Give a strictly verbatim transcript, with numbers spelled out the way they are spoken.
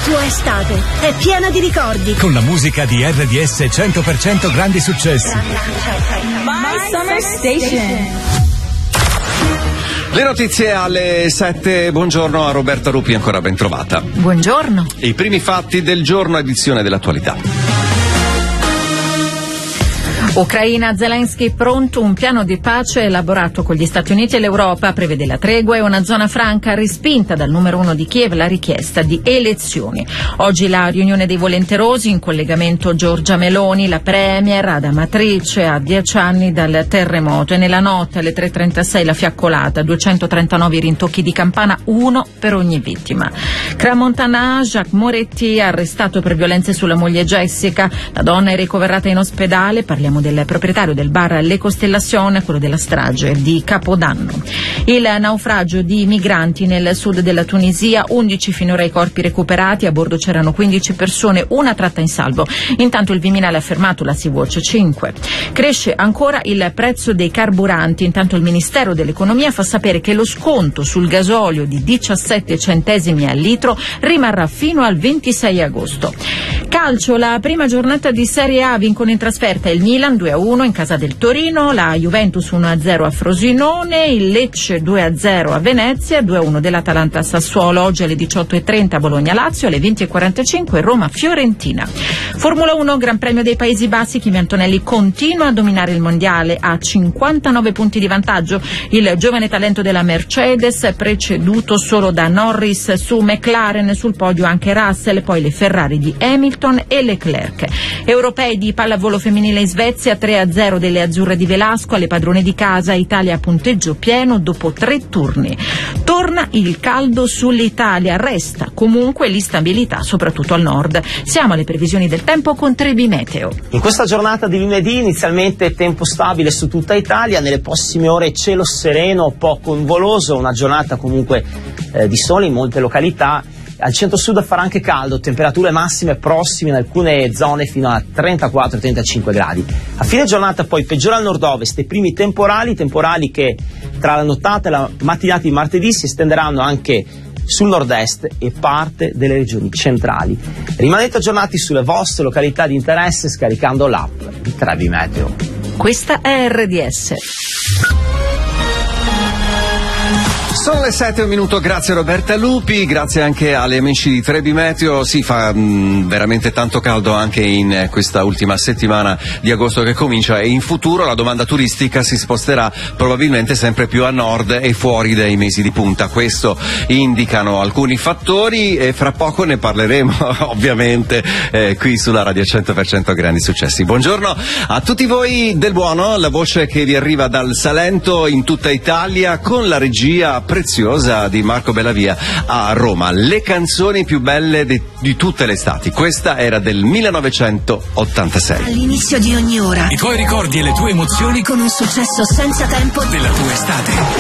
tua estate è piena di ricordi. Con la musica di R D S cento per cento grandi successi. My Summer Station. Le notizie alle sette, buongiorno a Roberta Rupi, ancora ben trovata. Buongiorno. I primi fatti del giorno, edizione dell'attualità. Ucraina, Zelensky pronto, un piano di pace elaborato con gli Stati Uniti e l'Europa prevede la tregua e una zona franca, respinta dal numero uno di Kiev la richiesta di elezioni. Oggi la riunione dei volenterosi, in collegamento Giorgia Meloni, la premier ad Amatrice, a dieci anni dal terremoto, e nella notte alle tre e trentasei la fiaccolata, duecentotrentanove rintocchi di campana, uno per ogni vittima. Crans-Montana, Jacques Moretti arrestato per violenze sulla moglie Jessica, la donna è ricoverata in ospedale, parliamo del proprietario del bar Le Constellation, quello della strage di Capodanno. Il naufragio di migranti nel sud della Tunisia, undici finora i corpi recuperati, a bordo c'erano quindici persone, una tratta in salvo. Intanto il Viminale ha fermato la Sea-Watch cinque. Cresce ancora il prezzo dei carburanti, intanto il Ministero dell'Economia fa sapere che lo sconto sul gasolio di diciassette centesimi al litro rimarrà fino al ventisei agosto. Calcio, la prima giornata di Serie A, vincono in trasferta il Milan due a uno in casa del Torino, la Juventus uno a zero a Frosinone, il Lecce due a zero a Venezia, due a uno dell'Atalanta a Sassuolo. Oggi alle diciotto e trenta Bologna-Lazio, alle venti e quarantacinque Roma-Fiorentina. Formula uno, Gran Premio dei Paesi Bassi, Kimi Antonelli continua a dominare il mondiale a cinquantanove punti di vantaggio. Il giovane talento della Mercedes, preceduto solo da Norris su McLaren, sul podio anche Russell, poi le Ferrari di Hamilton e Leclerc. Europei di pallavolo femminile in Svezia, tre a zero delle azzurre di Velasco alle padrone di casa, Italia a punteggio pieno dopo tre turni. Torna il caldo sull'Italia, resta comunque l'instabilità soprattutto al nord. Siamo alle previsioni del tempo con Trebi Meteo. In questa giornata di lunedì inizialmente tempo stabile su tutta Italia, nelle prossime ore cielo sereno, poco nuvoloso, una giornata comunque eh, di sole in molte località. Al centro-sud farà anche caldo, temperature massime prossime in alcune zone fino a trentaquattro trentacinque gradi. A fine giornata poi peggiora al nord-ovest, i primi temporali, temporali che tra la nottata e la mattinata di martedì si estenderanno anche sul nord-est e parte delle regioni centrali. Rimanete aggiornati sulle vostre località di interesse scaricando l'app di Trebi Meteo. Questa è R D S. Sono le sette e un minuto, grazie Roberta Lupi, grazie anche agli amici di Trebi Meteo. Si fa mh, veramente tanto caldo anche in eh, questa ultima settimana di agosto che comincia, e in futuro la domanda turistica si sposterà probabilmente sempre più a nord e fuori dai mesi di punta. Questo indicano alcuni fattori e fra poco ne parleremo ovviamente eh, qui sulla Radio cento per cento Grandi Successi. Buongiorno a tutti voi del buono, la voce che vi arriva dal Salento in tutta Italia con la regia preziosa di Marco Bellavia a Roma. Le canzoni più belle di, di tutte le estati. Questa era del millenovecentottantasei. All'inizio di ogni ora I tuoi ricordi e le tue emozioni con un successo senza tempo della tua estate.